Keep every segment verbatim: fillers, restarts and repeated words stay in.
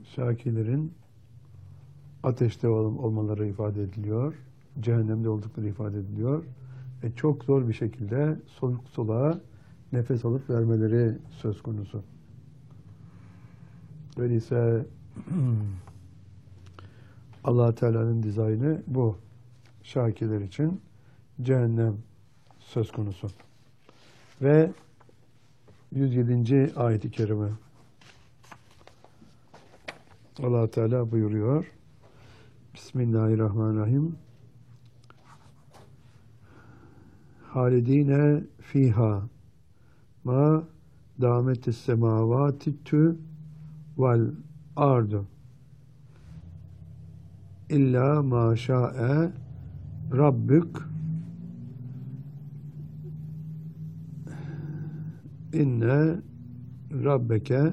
şakilerin ateşte olmaları ifade ediliyor. Cehennemde oldukları ifade ediliyor. Ve çok zor bir şekilde soluk soluğa nefes alıp vermeleri söz konusu. Öyleyse Allah Teala'nın dizaynı bu. Şakiler için cehennem söz konusu. Ve yüz yedinci ayet-i kerime Allah Teala buyuruyor. Bismillahirrahmanirrahim. Halidine fiha ma dametis semavati tü vel ardu illa ma şa'e rabbük inne rabbeke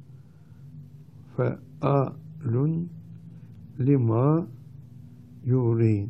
fe'alun lima yurid.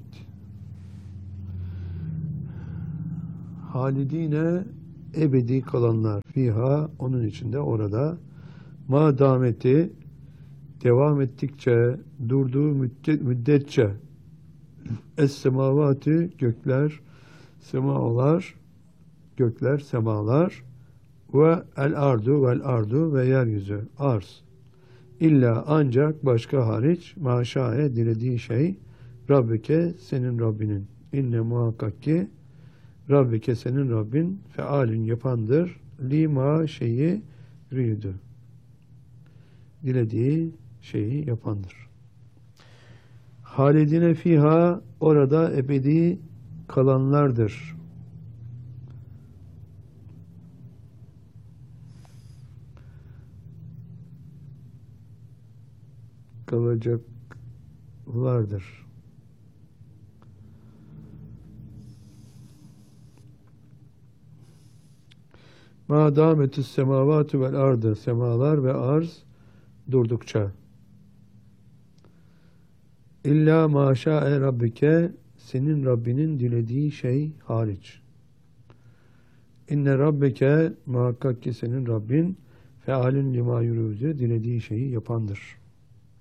Halidine ebedi kalanlar fiha onun içinde orada ma dameti devam ettikçe durduğu müddet, müddetçe es semavati gökler semalar gökler semalar ve el ardu vel ardu ve yeryüzü arz illa ancak başka hariç maşae dilediği şey Rabbike senin Rabbinin inne muhakkak ki Rabbike senin Rabbin fealün yapandır lima şeyi rüydü dilediği şeyi yapandır. Halidine fiha orada ebedi kalanlardır. Kalacaklardır. Ma dametü's semavatü vel ardı semalar ve arz durdukça. İlla ma şa'e rabbike senin Rabbinin dilediği şey hariç. İnne rabbeke muhakkak ki senin Rabbin fealün lima yürüdü dilediği şeyi yapandır.